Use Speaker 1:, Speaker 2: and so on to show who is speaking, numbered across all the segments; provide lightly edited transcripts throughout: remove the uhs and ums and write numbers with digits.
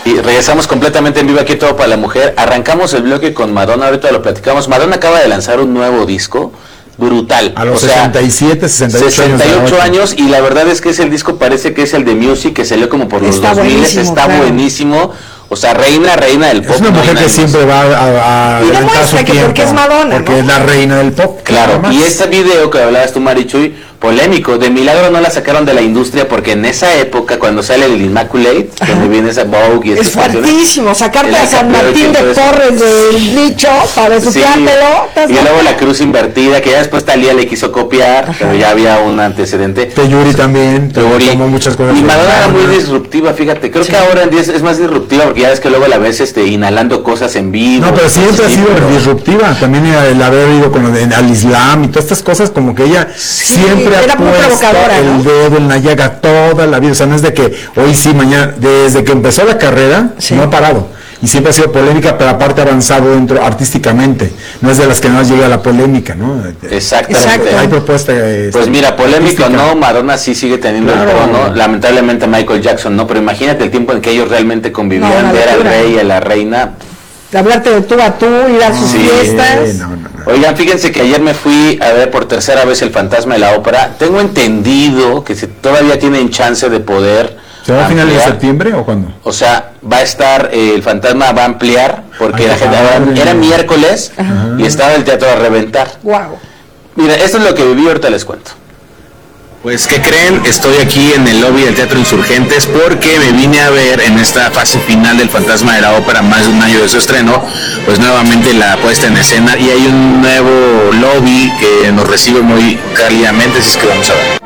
Speaker 1: Y regresamos completamente en vivo aquí Todo para la Mujer. Arrancamos el bloque con Madonna, ahorita lo platicamos. Madonna acaba de lanzar un nuevo disco brutal.
Speaker 2: A los 67,
Speaker 1: 68 años, y la verdad es que ese disco parece que es el de Music, que salió como por los 2000, está buenísimo. O sea, reina del pop.
Speaker 2: Es una mujer que siempre va a adelantar su tiempo,
Speaker 3: porque es Madonna,
Speaker 2: porque es la reina del pop.
Speaker 1: Claro, y este video que hablabas tú, Marichuy, polémico, de milagro no la sacaron de la industria, porque en esa época, cuando sale el Immaculate, donde viene esa Vogue y
Speaker 3: es fuertísimo, sacarte a San Martín de Porres del nicho para besuqueártelo.
Speaker 1: Y luego la cruz invertida, que ya después Thalía le quiso copiar, pero ya había un antecedente.
Speaker 2: Yuri también, tomó muchas cosas.
Speaker 1: Y Madonna era muy disruptiva, fíjate, creo que ahora en día es más disruptiva, porque ya ves que luego la ves inhalando cosas en vivo.
Speaker 2: No, pero siempre ha sido disruptiva, también el haber ido al Islam y todas estas cosas, como que ella siempre ha puesto el dedo en la llaga toda la vida. O sea, no es de que hoy sí, mañana, desde que empezó la carrera, no ha parado. Y siempre ha sido polémica, pero aparte ha avanzado dentro artísticamente. No es de las que no llega a la polémica, ¿no?
Speaker 1: Exactamente.
Speaker 2: Hay propuesta.
Speaker 1: Pues mira, polémico no, Madonna sí sigue teniendo el trono. Lamentablemente Michael Jackson no, pero imagínate el tiempo en que ellos realmente convivían, ver al rey y a la reina.
Speaker 3: Hablarte de tú a tú, ir a sus fiestas.
Speaker 1: Oigan, fíjense que ayer me fui a ver por tercera vez El Fantasma de la Ópera. Tengo entendido que todavía tienen chance de poder.
Speaker 2: ¿Se va a finales de septiembre o cuándo?
Speaker 1: O sea, va a estar, el Fantasma va a ampliar, porque la gente era miércoles y estaba el teatro a reventar.
Speaker 3: Wow.
Speaker 1: Mira, esto es lo que viví, ahorita les cuento. Pues, ¿qué creen? Estoy aquí en el lobby del Teatro Insurgentes porque me vine a ver en esta fase final del Fantasma de la Ópera, más de un año de su estreno, pues nuevamente la puesta en escena, y hay un nuevo lobby que nos recibe muy cálidamente, así es que vamos a ver.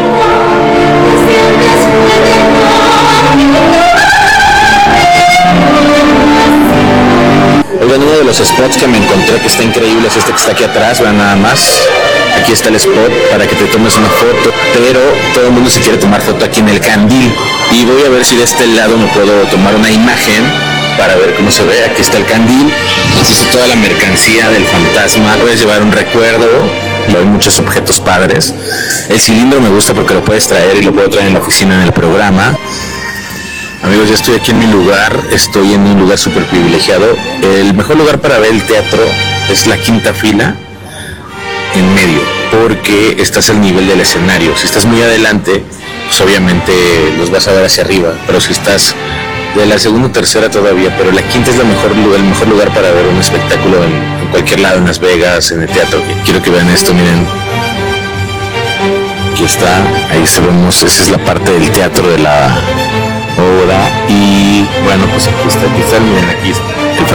Speaker 1: Oigan, uno de los spots que me encontré que está increíble es este que está aquí atrás, vean nada más. Aquí está el spot para que te tomes una foto, pero todo el mundo se quiere tomar foto aquí en el candil. Y voy a ver si de este lado me puedo tomar una imagen para ver cómo se ve. Aquí está el candil, entonces toda la mercancía del fantasma. Puedes llevar un recuerdo, hay muchos objetos padres. El cilindro me gusta porque lo puedes traer y lo puedo traer en la oficina en el programa. Amigos, ya estoy aquí en mi lugar, estoy en un lugar súper privilegiado. El mejor lugar para ver el teatro es la quinta fila, en medio, porque estás al nivel del escenario. Si estás muy adelante, pues obviamente los vas a ver hacia arriba, pero si estás de la segunda o tercera todavía, pero la quinta es el mejor lugar para ver un espectáculo en cualquier lado, en Las Vegas, en el teatro. Quiero que vean esto, miren. Aquí está, ahí vemos, esa es la parte del teatro de la obra, y bueno, pues aquí está, miren, aquí está.